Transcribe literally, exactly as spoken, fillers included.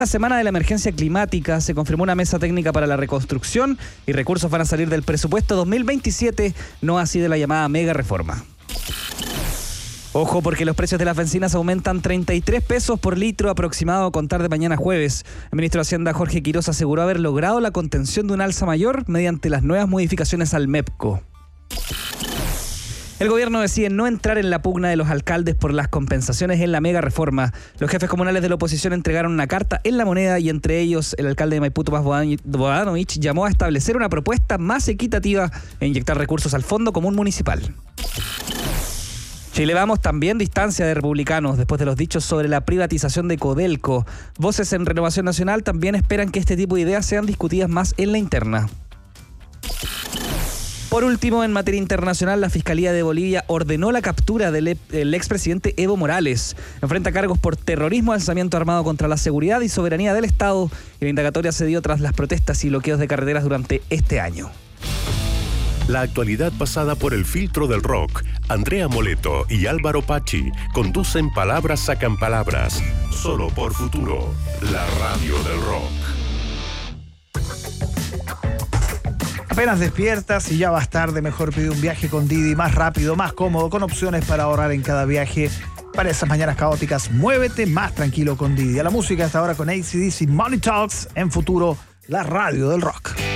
La semana de la emergencia climática se confirmó una mesa técnica para la reconstrucción y recursos van a salir del presupuesto dos mil veintisiete, no así de la llamada mega reforma. Ojo, porque los precios de las bencinas aumentan treinta y tres pesos por litro aproximado a contar de mañana jueves. El ministro de Hacienda, Jorge Quiroz, aseguró haber logrado la contención de un alza mayor mediante las nuevas modificaciones al MEPCO. El gobierno decide no entrar en la pugna de los alcaldes por las compensaciones en la mega reforma. Los jefes comunales de la oposición entregaron una carta en La Moneda y entre ellos el alcalde de Maipú, Tomás Bodanovich, llamó a establecer una propuesta más equitativa e inyectar recursos al Fondo Común Municipal. Chile Vamos también distancia de republicanos después de los dichos sobre la privatización de Codelco. Voces en Renovación Nacional también esperan que este tipo de ideas sean discutidas más en la interna. Por último, en materia internacional, la Fiscalía de Bolivia ordenó la captura del, del expresidente Evo Morales. Enfrenta cargos por terrorismo, alzamiento armado contra la seguridad y soberanía del Estado. Y la indagatoria se dio tras las protestas y bloqueos de carreteras durante este año. La actualidad pasada por el filtro del rock. Andrea Moleto y Álvaro Pachi conducen Palabras Sacan Palabras. Solo por Futuro, la radio del rock. Apenas despiertas y ya vas tarde, mejor pide un viaje con Didi, más rápido, más cómodo, con opciones para ahorrar en cada viaje. Para esas mañanas caóticas, muévete más tranquilo con Didi. A la música hasta ahora con A C/D C Money Talks en Futuro, la radio del rock.